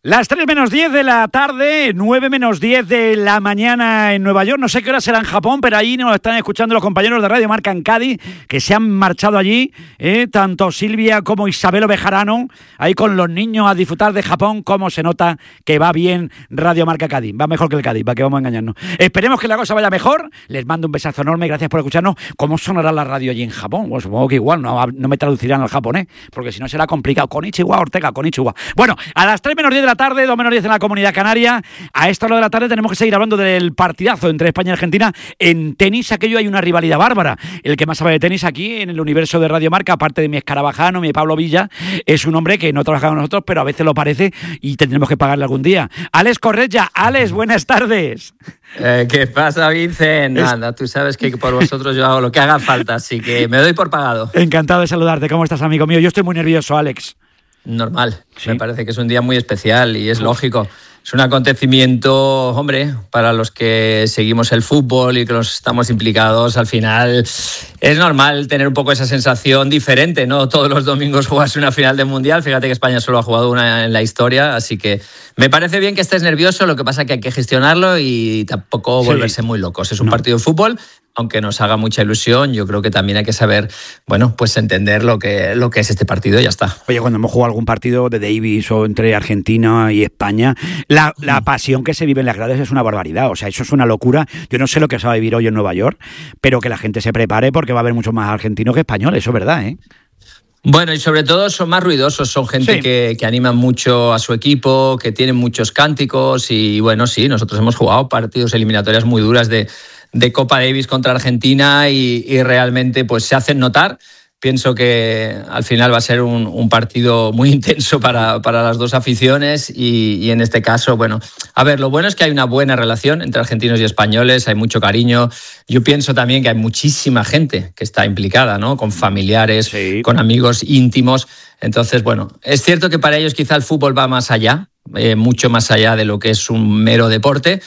Las 3 menos 10 de la tarde, 9 menos 10 de la mañana en Nueva York. No sé qué hora será en Japón, pero ahí nos están escuchando los compañeros de Radio Marca en Cádiz, que se han marchado allí, tanto Silvia como Isabel Bejarano, ahí con los niños a disfrutar de Japón. Cómo se nota que va bien Radio Marca Cádiz. Va mejor que el Cádiz, para que vamos a engañarnos. Esperemos que la cosa vaya mejor. Les mando un besazo enorme, gracias por escucharnos. ¿Cómo sonará la radio allí en Japón? Pues supongo que igual no me traducirán al japonés, porque si no será complicado. Konnichiwa, Ortega, konnichiwa. Bueno, a las 3 menos 10 de la tarde, 2 menos 10 en la Comunidad Canaria. A esta hora de la tarde tenemos que seguir hablando del partidazo entre España y Argentina. En tenis, aquello hay una rivalidad bárbara. El que más sabe de tenis aquí en el universo de Radio Marca, aparte de mi escarabajano, mi Pablo Villa, es un hombre que no trabaja con nosotros, pero a veces lo parece y tendremos que pagarle algún día. Alex Correia. Alex, buenas tardes. ¿Qué pasa, Vincent? Nada, tú sabes que por vosotros yo hago lo que haga falta, así que me doy por pagado. Encantado de saludarte. ¿Cómo estás, amigo mío? Yo estoy muy nervioso, Alex. Normal, ¿Sí? Me parece que es un día muy especial y es lógico. Es un acontecimiento, hombre, para los que seguimos el fútbol y que los estamos implicados, al final es normal tener un poco esa sensación diferente, ¿no? Todos los domingos jugarse una final de Mundial, fíjate que España solo ha jugado una en la historia, así que me parece bien que estés nervioso, lo que pasa es que hay que gestionarlo y tampoco volverse muy locos. Es un partido de fútbol, aunque nos haga mucha ilusión, yo creo que también hay que saber, bueno, pues entender lo que es este partido y ya está. Oye, cuando hemos jugado algún partido de Davis o entre Argentina y España, la pasión que se vive en las gradas es una barbaridad, o sea, eso es una locura. Yo no sé lo que se va a vivir hoy en Nueva York, pero que la gente se prepare porque va a haber muchos más argentinos que españoles, eso es verdad, ¿eh? Bueno, y sobre todo son más ruidosos, son gente que animan mucho a su equipo, que tienen muchos cánticos y bueno, sí, nosotros hemos jugado partidos eliminatorias muy duras de Copa Davis contra Argentina y realmente pues se hacen notar. Pienso que al final va a ser un partido muy intenso para las dos aficiones y en este caso, bueno, a ver, lo bueno es que hay una buena relación entre argentinos y españoles, hay mucho cariño. Yo pienso también que hay muchísima gente que está implicada, ¿no? Con familiares, con amigos íntimos. Entonces, bueno, es cierto que para ellos quizá el fútbol va más allá, mucho más allá de lo que es un mero deporte.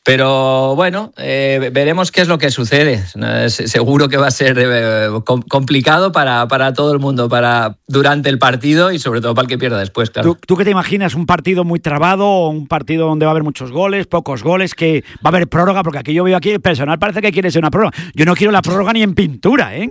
Pero bueno, veremos qué es lo que sucede. Seguro que va a ser complicado para todo el mundo, durante el partido y sobre todo para el que pierda después, claro. ¿Tú qué te imaginas? ¿Un partido muy trabado o un partido donde va a haber muchos goles, pocos goles, que va a haber prórroga? Porque aquí yo veo aquí el personal parece que quiere ser una prórroga. Yo no quiero la prórroga ni en pintura, ¿eh?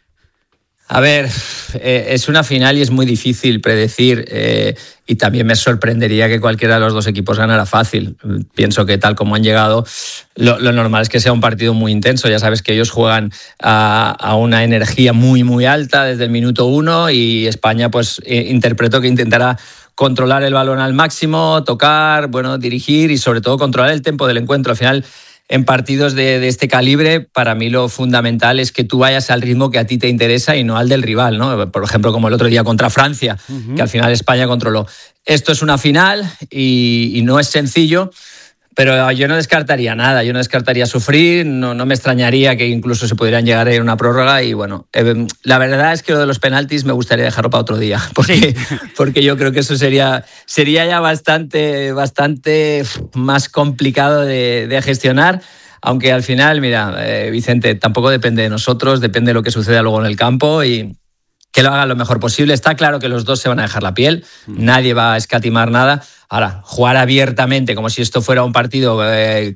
A ver, es una final y es muy difícil predecir y también me sorprendería que cualquiera de los dos equipos ganara fácil. Pienso que tal como han llegado, lo normal es que sea un partido muy intenso. Ya sabes que ellos juegan a una energía muy, muy alta desde el minuto 1 y España pues interpreto que intentará controlar el balón al máximo, tocar, bueno, dirigir y sobre todo controlar el tempo del encuentro. Al final, en partidos de este calibre, para mí lo fundamental es que tú vayas al ritmo que a ti te interesa y no al del rival, ¿no? Por ejemplo, como el otro día contra Francia, que al final España controló. Esto es una final y no es sencillo, pero yo no descartaría nada, yo no descartaría sufrir, no me extrañaría que incluso se pudieran llegar a ir a una prórroga y bueno, la verdad es que lo de los penaltis me gustaría dejarlo para otro día, porque yo creo que eso sería ya bastante más complicado de gestionar, aunque al final, mira, Vicente, tampoco depende de nosotros, depende de lo que suceda luego en el campo y que lo hagan lo mejor posible. Está claro que los dos se van a dejar la piel, nadie va a escatimar nada. Ahora, jugar abiertamente como si esto fuera un partido de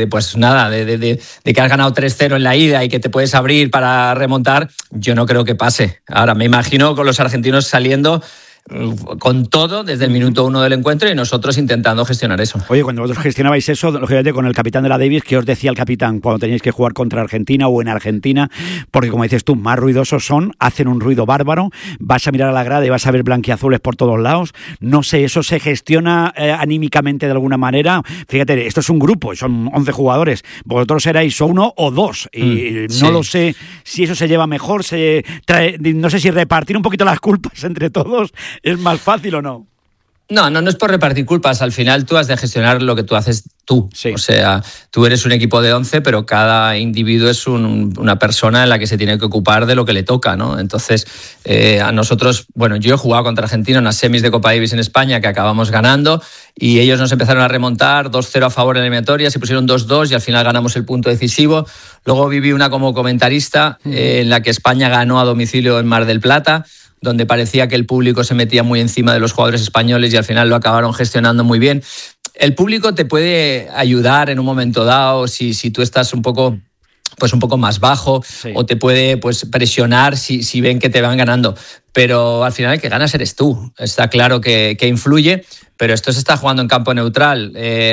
que has ganado 3-0 en la ida y que te puedes abrir para remontar, yo no creo que pase. Ahora, me imagino con los argentinos saliendo con todo desde el minuto 1 del encuentro y nosotros intentando gestionar eso. Oye, cuando vosotros gestionabais eso, lógicamente con el capitán de la Davis, ¿qué os decía el capitán cuando teníais que jugar contra Argentina o en Argentina? Porque como dices tú, más ruidosos son, hacen un ruido bárbaro, vas a mirar a la grada y vas a ver blanquiazules por todos lados. No sé, ¿eso se gestiona anímicamente de alguna manera? Fíjate, esto es un grupo, son 11 jugadores, vosotros erais 1 o 2 y no lo sé si eso se lleva mejor, no sé si repartir un poquito las culpas entre todos ¿es más fácil o no? No es por repartir culpas. Al final tú has de gestionar lo que tú haces tú. Sí. O sea, tú eres un equipo de 11, pero cada individuo es una persona en la que se tiene que ocupar de lo que le toca, ¿no? Entonces, a nosotros, bueno, yo he jugado contra Argentina en las semis de Copa Davis en España, que acabamos ganando, y ellos nos empezaron a remontar 2-0 a favor en la eliminatoria, se pusieron 2-2 y al final ganamos el punto decisivo. Luego viví una como comentarista en la que España ganó a domicilio en Mar del Plata, donde parecía que el público se metía muy encima de los jugadores españoles y al final lo acabaron gestionando muy bien. El público te puede ayudar en un momento dado si tú estás un poco más bajo, sí, o te puede presionar si ven que te van ganando. Pero al final el que ganas eres tú. Está claro que influye, pero esto se está jugando en campo neutral.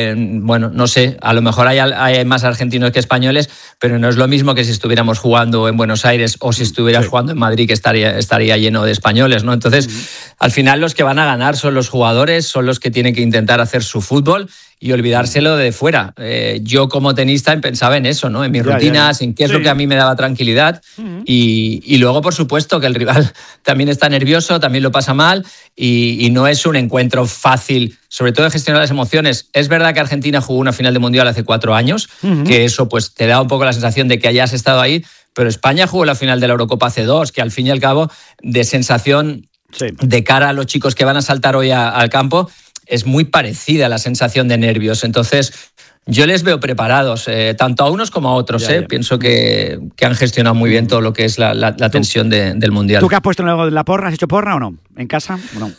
No sé, a lo mejor hay más argentinos que españoles, pero no es lo mismo que si estuviéramos jugando en Buenos Aires o si estuvieras jugando en Madrid, que estaría lleno de españoles, ¿no? Entonces, al final los que van a ganar son los jugadores, son los que tienen que intentar hacer su fútbol y olvidárselo de fuera. Yo como tenista pensaba en eso, ¿no? En mis rutinas, en qué es lo que a mí me daba tranquilidad. Y luego, por supuesto, que el rival también está nervioso, también lo pasa mal y no es un encuentro fácil, sobre todo de gestionar las emociones. Es verdad que Argentina jugó una final de Mundial hace 4 años, que eso te da un poco la sensación de que hayas estado ahí, pero España jugó la final de la Eurocopa hace 2, que al fin y al cabo, de sensación de cara a los chicos que van a saltar hoy al campo, es muy parecida a la sensación de nervios. Entonces, yo les veo preparados, tanto a unos como a otros. Pienso que han gestionado muy bien todo lo que es la tensión del Mundial. ¿Tú qué has puesto luego de la porra? ¿Has hecho porra o no? ¿En casa o no?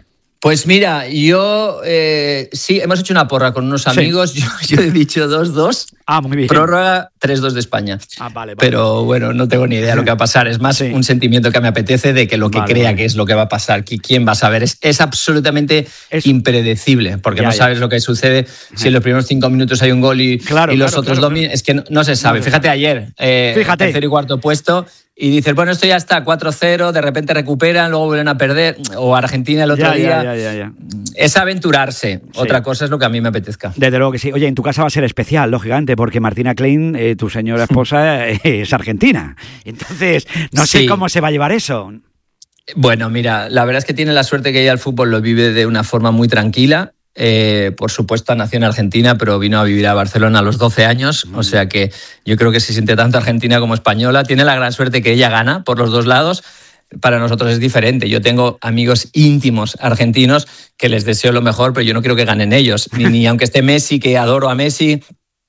Pues mira, yo sí, hemos hecho una porra con unos amigos. Yo he dicho 2-2. Ah, muy bien. Prórroga 3-2 de España. Vale. Pero bueno, no tengo ni idea de lo que va a pasar. Es más un sentimiento que me apetece de que lo que crea que es lo que va a pasar. ¿Quién va a saber? Es absolutamente impredecible, porque no sabes lo que sucede si en los primeros 5 minutos hay un gol y los otros dominan. Es que no se sabe. Fíjate ayer, tercer y cuarto puesto. Y dices, bueno, esto ya está, 4-0, de repente recuperan, luego vuelven a perder, o Argentina el otro día. Ya. Es aventurarse. Sí. Otra cosa es lo que a mí me apetezca. Desde luego que sí. Oye, en tu casa va a ser especial, lógicamente, porque Martina Klein, tu señora esposa, es argentina. Entonces, no sé cómo se va a llevar eso. Bueno, mira, la verdad es que tiene la suerte que ella el fútbol lo vive de una forma muy tranquila. Por supuesto, nació en Argentina, pero vino a vivir a Barcelona a los 12 años, o sea que yo creo que se siente tanto argentina como española. Tiene la gran suerte que ella gana por los dos lados. Para nosotros es diferente. Yo tengo amigos íntimos argentinos que les deseo lo mejor, pero yo no quiero que ganen ellos, ni aunque esté Messi, que adoro a Messi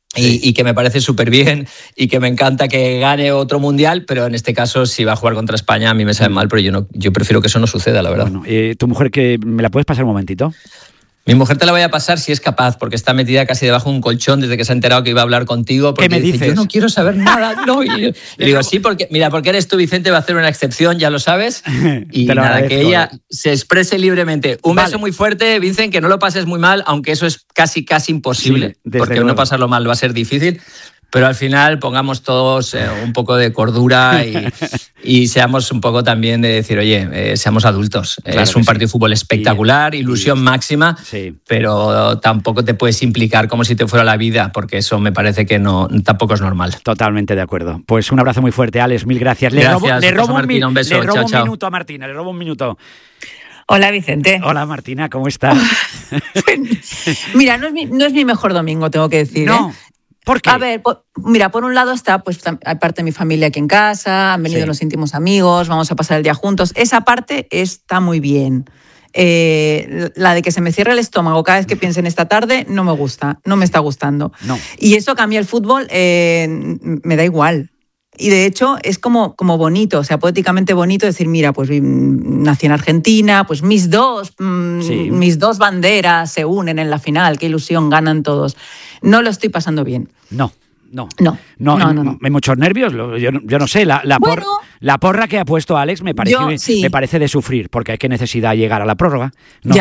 y que me parece súper bien y que me encanta que gane otro mundial, pero en este caso, si va a jugar contra España, a mí me sabe mal, pero yo prefiero que eso no suceda, la verdad. Bueno, ¿tu mujer, que me la puedes pasar un momentito? Mi mujer te la voy a pasar si es capaz, porque está metida casi debajo de un colchón desde que se ha enterado que iba a hablar contigo. ¿Qué me dices? Yo no quiero saber nada. No. Y digo, sí, porque eres tú, Vicente, va a hacer una excepción, ya lo sabes. Y nada, que ella se exprese libremente. Un beso muy fuerte, Vicente, que no lo pases muy mal, aunque eso es casi imposible, porque luego no pasarlo mal va a ser difícil. Pero al final pongamos todos un poco de cordura y seamos un poco también de decir, oye, seamos adultos. Claro, es un partido de fútbol espectacular, ilusión máxima, pero tampoco te puedes implicar como si te fuera la vida, porque eso me parece que tampoco es normal. Totalmente de acuerdo. Pues un abrazo muy fuerte, Alex, mil gracias. Le robo Martina, un beso. Le robo un minuto a Martina, le robo un minuto. Hola, Vicente. Hola, Martina, ¿cómo estás? Mira, no es mi mejor domingo, tengo que decir. No. ¿Por qué? A ver, mira, por un lado está, pues, aparte de mi familia aquí en casa, han venido los íntimos amigos, vamos a pasar el día juntos. Esa parte está muy bien. La de que se me cierre el estómago cada vez que piense en esta tarde no me gusta, no me está gustando. No. Y eso que a mí el fútbol me da igual. Y de hecho es como bonito, o sea, poéticamente bonito decir, mira, pues nací en Argentina, pues mis dos banderas se unen en la final, qué ilusión, ganan todos. No lo estoy pasando bien. No. Hay muchos nervios. Yo no sé, la porra que ha puesto Alex me parece de sufrir, porque hay que necesitar llegar a la prórroga.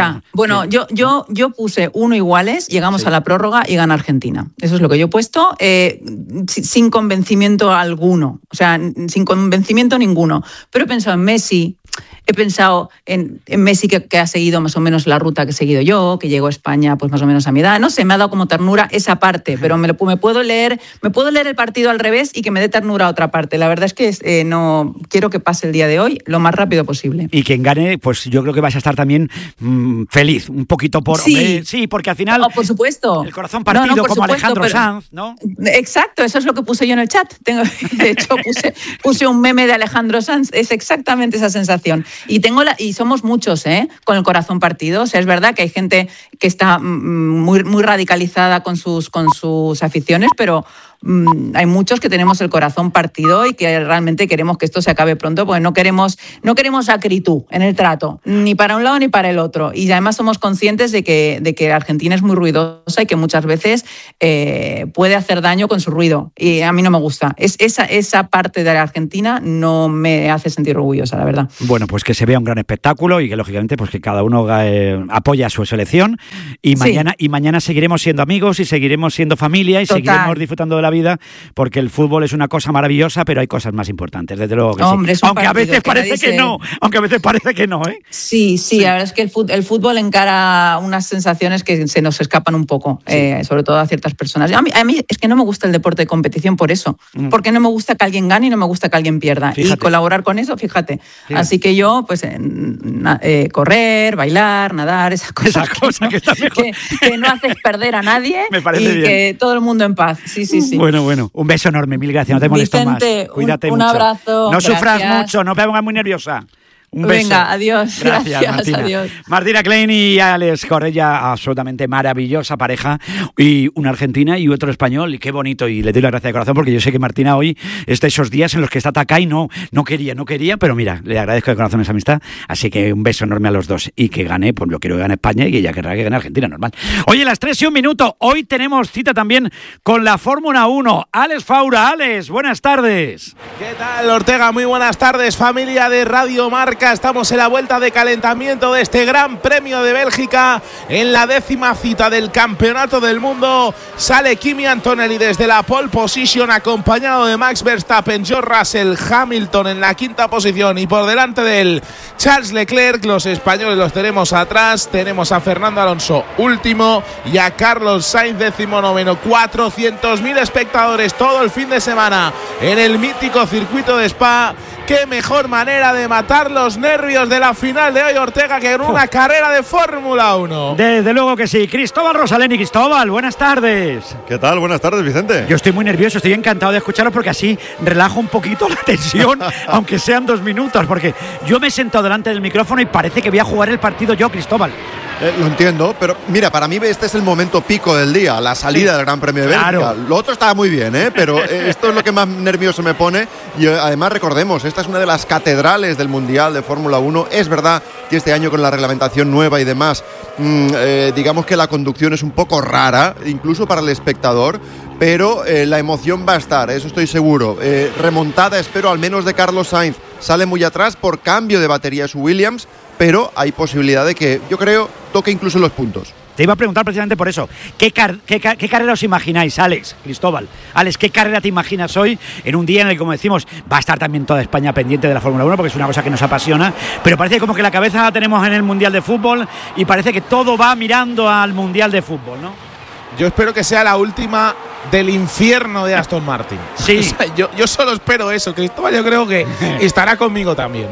Yo puse 1 iguales, llegamos a la prórroga y gana Argentina. Eso es lo que yo he puesto, sin convencimiento alguno, o sea, sin convencimiento ninguno. Pero he pensado en Messi. He pensado en Messi, que ha seguido más o menos la ruta que he seguido yo, que llegó a España pues más o menos a mi edad. No sé, me ha dado como ternura esa parte, pero me puedo leer el partido al revés y que me dé ternura a otra parte. La verdad es que no quiero que pase el día de hoy lo más rápido posible. Y quien gane, pues yo creo que vas a estar también feliz, un poquito por... Sí, porque al final... por supuesto. El corazón partido como Alejandro Sanz, ¿no? Exacto, eso es lo que puse yo en el chat. De hecho, puse un meme de Alejandro Sanz. Es exactamente esa sensación. Y somos muchos, con el corazón partido. O sea, es verdad que hay gente que está muy radicalizada con sus aficiones, pero hay muchos que tenemos el corazón partido y que realmente queremos que esto se acabe pronto, porque no queremos acritud en el trato, ni para un lado ni para el otro. Y además somos conscientes de que Argentina es muy ruidosa y que muchas veces puede hacer daño con su ruido. Y a mí no me gusta. Esa parte de la Argentina no me hace sentir orgullosa, la verdad. Bueno, pues que se vea un gran espectáculo y que lógicamente pues que cada uno apoya a su selección y mañana seguiremos siendo amigos y seguiremos siendo familia y seguiremos disfrutando de la vida, porque el fútbol es una cosa maravillosa, pero hay cosas más importantes, desde luego que Hombre, sí. Aunque a veces parece que no, ¿eh? Sí, la verdad es que el fútbol encara unas sensaciones que se nos escapan un poco, sobre todo a ciertas personas. A mí es que no me gusta el deporte de competición por eso, porque no me gusta que alguien gane y no me gusta que alguien pierda. Fíjate. Y colaborar con eso, fíjate. Así que yo, pues, correr, bailar, nadar, esas cosas que está mejor. Que no haces perder a nadie me parece y bien. Que todo el mundo en paz. Sí. Bueno, un beso enorme, mil gracias, no te molesto Vicente, más. Cuídate un mucho. abrazo. No sufras mucho, no te pongas muy nerviosa. Un beso. Venga, adiós. Gracias, Martina. Adiós. Martina Klein y Alex Correia, absolutamente maravillosa pareja, y una argentina y otro español, y qué bonito, y le doy la gracia de corazón porque yo sé que Martina hoy está esos días en los que está atacada y no quería, pero mira, le agradezco de corazón esa amistad, así que un beso enorme a los dos, y que gane, pues yo quiero que gane España y que ella querrá que gane Argentina, normal. Oye, las 3:01, hoy tenemos cita también con la Fórmula 1. Alex Faura. Alex, buenas tardes. ¿Qué tal, Ortega? Muy buenas tardes, familia de Radio Marca. Estamos en la vuelta de calentamiento de este Gran Premio de Bélgica, en la 10ª cita del Campeonato del Mundo. Sale Kimi Antonelli desde la pole position, acompañado de Max Verstappen, George Russell, Hamilton en la 5ª posición, y por delante de él Charles Leclerc. Los españoles los tenemos atrás. Tenemos a Fernando Alonso último y a Carlos Sainz 19º. 400.000 espectadores todo el fin de semana en el mítico circuito de Spa. Qué mejor manera de matar los nervios de la final de hoy, Ortega, que en una carrera de Fórmula 1. Desde luego que sí. Cristóbal Rosalén. Cristóbal, buenas tardes. ¿Qué tal? Buenas tardes, Vicente. Yo estoy muy nervioso, estoy encantado de escucharlo porque así relajo un poquito la tensión, aunque sean 2 minutos, porque yo me he sentado delante del micrófono y parece que voy a jugar el partido yo, Cristóbal. Lo entiendo, pero mira, para mí este es el momento pico del día, la salida del Gran Premio de Bélgica. Claro. Lo otro estaba muy bien, pero esto es lo que más nervioso me pone. Y además recordemos, esta es una de las catedrales del Mundial de Fórmula 1. Es verdad que este año con la reglamentación nueva y demás, digamos que la conducción es un poco rara, incluso para el espectador. Pero la emoción va a estar, eso estoy seguro. Remontada, espero, al menos de Carlos Sainz. Sale muy atrás por cambio de batería su Williams, pero hay posibilidad de que, yo creo, toque incluso los puntos. Te iba a preguntar precisamente por eso. ¿Qué carrera os imagináis, Alex, Cristóbal? Alex, ¿qué carrera te imaginas hoy en un día en el que, como decimos, va a estar también toda España pendiente de la Fórmula 1 porque es una cosa que nos apasiona, pero parece como que la cabeza la tenemos en el Mundial de Fútbol y parece que todo va mirando al Mundial de Fútbol, ¿no? Yo espero que sea la última del infierno de Aston Martin. Sí. O sea, yo solo espero eso. Cristóbal, yo creo que estará conmigo también.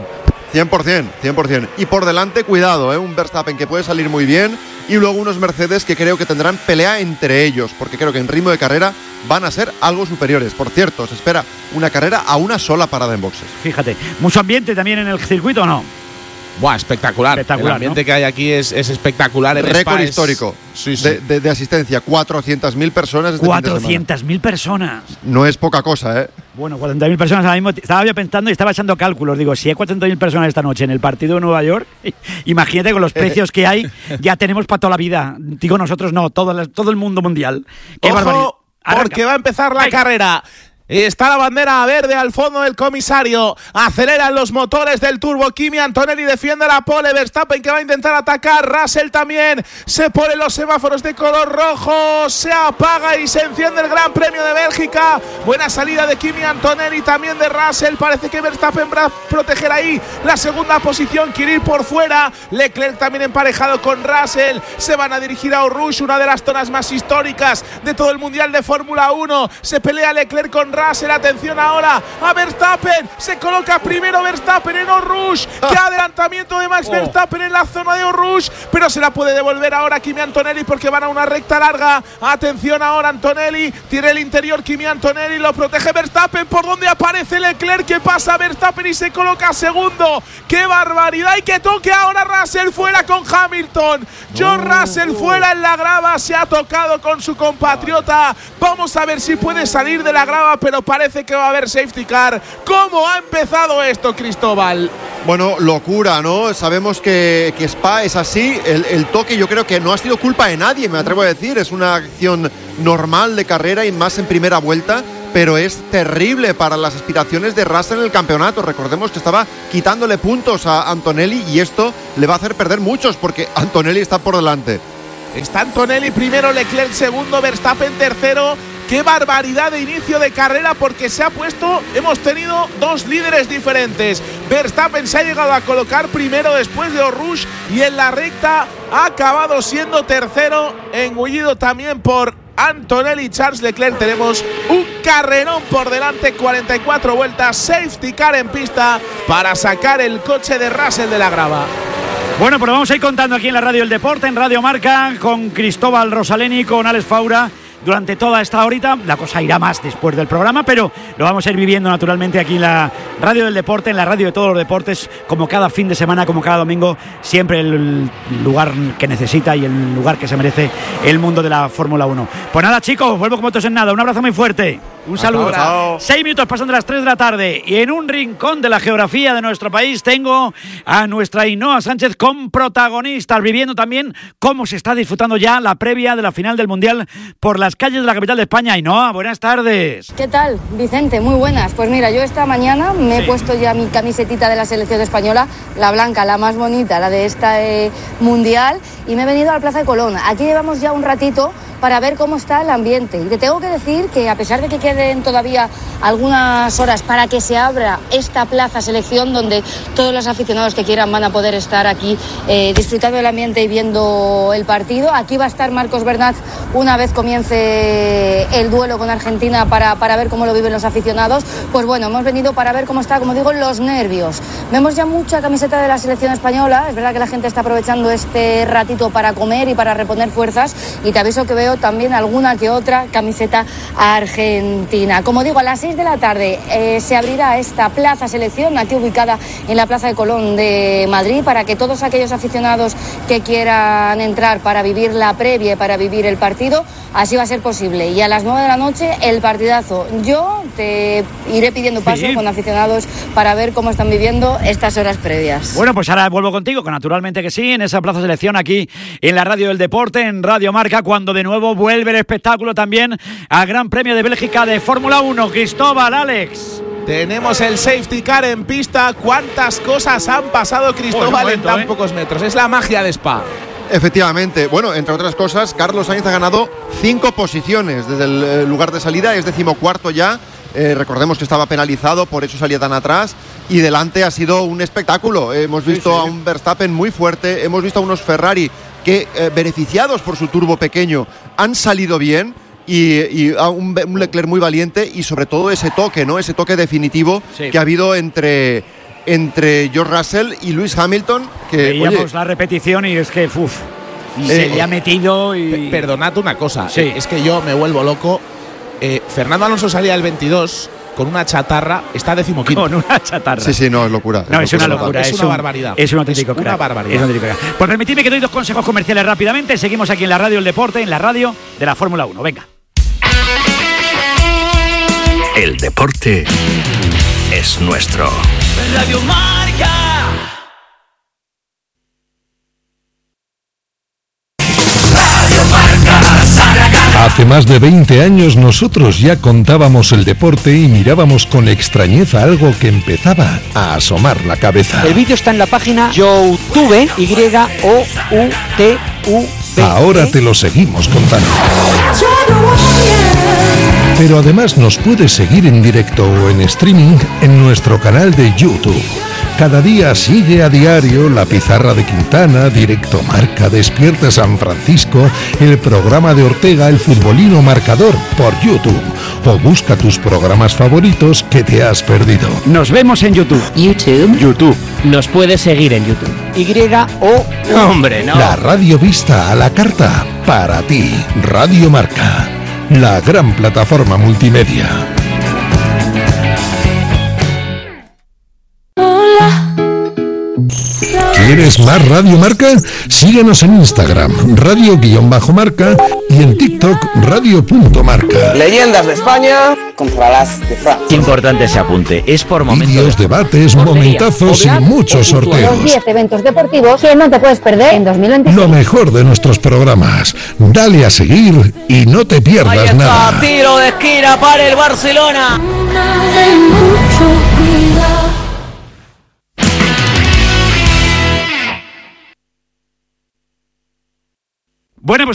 100%. Y por delante, cuidado, un Verstappen que puede salir muy bien y luego unos Mercedes que creo que tendrán pelea entre ellos, porque creo que en ritmo de carrera van a ser algo superiores. Por cierto, se espera una carrera a una sola parada en boxes. Fíjate, ¿mucho ambiente también en el circuito o no? Buah, espectacular. El ambiente, ¿no?, que hay aquí es espectacular. Récord histórico de asistencia, 400.000 personas. 400.000 personas. No es poca cosa, ¿eh? Bueno, 400.000 personas ahora mismo. Estaba yo pensando y estaba echando cálculos. Digo, si hay 400.000 personas esta noche en el partido de Nueva York, imagínate con los precios que hay, ya tenemos para toda la vida. Digo nosotros, no, todo el mundo mundial. ¡Qué barbaridad! Porque va a empezar la carrera. Está la bandera verde al fondo del comisario. Aceleran los motores del turbo. Kimi Antonelli defiende la pole. Verstappen que va a intentar atacar. Russell también. Se ponen los semáforos de color rojo. Se apaga y se enciende el Gran Premio de Bélgica. Buena salida de Kimi Antonelli, también de Russell. Parece que Verstappen va a proteger ahí la segunda posición. Quiere ir por fuera. Leclerc también emparejado con Russell. Se van a dirigir a Eau Rouge, una de las zonas más históricas de todo el Mundial de Fórmula 1. Se pelea Leclerc con Russell. Atención ahora a Verstappen. Se coloca primero Verstappen en Eau Rouge. Qué adelantamiento de Max Verstappen en la zona de Eau Rouge. Pero se la puede devolver ahora Kimi Antonelli porque van a una recta larga. Atención ahora Antonelli. Tiene el interior Kimi Antonelli. Lo protege Verstappen. Por donde aparece Leclerc. Que pasa Verstappen y se coloca segundo. ¡Qué barbaridad! Y que toque ahora Russell fuera con Hamilton. George Russell fuera en la grava. Se ha tocado con su compatriota. Vamos a ver si puede salir de la grava, pero parece que va a haber safety car. ¿Cómo ha empezado esto, Cristóbal? Bueno, locura, ¿no? Sabemos que Spa es así. El toque yo creo que no ha sido culpa de nadie, me atrevo a decir. Es una acción normal de carrera y más en primera vuelta, pero es terrible para las aspiraciones de Russell en el campeonato. Recordemos que estaba quitándole puntos a Antonelli y esto le va a hacer perder muchos porque Antonelli está por delante. Está Antonelli primero, Leclerc segundo, Verstappen tercero. ¡Qué barbaridad de inicio de carrera! Porque hemos tenido dos líderes diferentes. Verstappen se ha llegado a colocar primero después de Eau Rouge y en la recta ha acabado siendo tercero, engullido también por Antonelli. Charles Leclerc. Tenemos un carrerón por delante, 44 vueltas, safety car en pista para sacar el coche de Russell de la grava. Bueno, pues vamos a ir contando aquí en la Radio del Deporte, en Radio Marca, con Cristóbal Rosaleni, con Alex Faura. Durante toda esta horita, la cosa irá más después del programa, pero lo vamos a ir viviendo naturalmente aquí en la Radio del Deporte, en la radio de todos los deportes, como cada fin de semana, como cada domingo, siempre el lugar que necesita y el lugar que se merece el mundo de la Fórmula 1. Pues nada, chicos, vuelvo con vosotros en nada. Un abrazo muy fuerte. Un saludo. Chao. 6 minutos pasando las 3 de la tarde y en un rincón de la geografía de nuestro país tengo a nuestra Ainhoa Sánchez con protagonistas, viviendo también cómo se está disfrutando ya la previa de la final del Mundial por las calles de la capital de España. Ainhoa, buenas tardes. ¿Qué tal, Vicente? Muy buenas. Pues mira, yo esta mañana me he puesto ya mi camisetita de la selección española, la blanca, la más bonita, la de esta Mundial, y me he venido a la Plaza de Colón. Aquí llevamos ya un ratito para ver cómo está el ambiente. Y te tengo que decir que a pesar de que queden todavía algunas horas para que se abra esta plaza selección, donde todos los aficionados que quieran van a poder estar aquí disfrutando del ambiente y viendo el partido. Aquí va a estar Marcos Bernat una vez comience el duelo con Argentina para ver cómo lo viven los aficionados. Pues bueno, hemos venido para ver cómo está, como digo, los nervios. Vemos ya mucha camiseta de la selección española. Es verdad que la gente está aprovechando este ratito para comer y para reponer fuerzas, y te aviso que veo también alguna que otra camiseta argentina. Como digo, a las 6 de la tarde se abrirá esta plaza selección, aquí ubicada en la Plaza de Colón de Madrid, para que todos aquellos aficionados que quieran entrar para vivir la previa, para vivir el partido, así va a ser posible. Y a las 9 de la noche el partidazo. Yo te iré pidiendo paso con aficionados para ver cómo están viviendo estas horas previas. Bueno, pues ahora vuelvo contigo, que naturalmente que sí, en esa plaza selección aquí en la Radio del Deporte, en Radio Marca, cuando de nuevo vuelve el espectáculo también al Gran Premio de Bélgica de Fórmula 1. Cristóbal, Alex. Tenemos el safety car en pista. ¿Cuántas cosas han pasado, Cristóbal, en tan pocos metros? Es la magia de Spa. Efectivamente. Bueno, entre otras cosas, Carlos Sainz ha ganado 5 posiciones desde el lugar de salida, es 14º ya. Recordemos que estaba penalizado, por eso salía tan atrás, y delante ha sido un espectáculo. Hemos visto a un Verstappen muy fuerte, hemos visto a unos Ferrari que, beneficiados por su turbo pequeño, han salido bien, y a un Leclerc muy valiente, y sobre todo ese toque, ¿no? Ese toque definitivo que ha habido entre George Russell y Lewis Hamilton. Que veíamos la repetición y es que se le ha metido y... Perdonad una cosa, es que yo me vuelvo loco. Fernando Alonso salía el 22 con una chatarra, está 15º. Con una chatarra. Sí, no, es locura. No, es una locura. Es una barbaridad. Es un auténtico crack. Una barbaridad. Pues permitidme que doy 2 consejos comerciales rápidamente. Seguimos aquí en la Radio del Deporte, en la radio de la Fórmula 1. Venga. El deporte es nuestro. Radio Marca. Hace más de 20 años nosotros ya contábamos el deporte y mirábamos con extrañeza algo que empezaba a asomar la cabeza. El vídeo está en la página YouTube, YOUTUV. Ahora te lo seguimos contando. Pero además nos puedes seguir en directo o en streaming en nuestro canal de YouTube. Cada día sigue a diario La Pizarra de Quintana, Directo Marca, Despierta San Francisco, el programa de Ortega, El Futbolino Marcador, por YouTube. O busca tus programas favoritos que te has perdido. Nos vemos en YouTube. YouTube. Nos puedes seguir en YouTube. Hombre, no. La radio vista a la carta, para ti. Radio Marca, la gran plataforma multimedia. ¿Quieres más Radio Marca? Síguenos en Instagram, radio_marca, y en TikTok, radio.marca. Leyendas de España contra las de Francia. Importante ese apunte. Es por momentos. Vídeos, debates, momentazos y muchos sorteos. Los 10 eventos deportivos que no te puedes perder en 2025. Lo mejor de nuestros programas. Dale a seguir y no te pierdas nada. Tiro de esquina para el Barcelona. Bueno, pues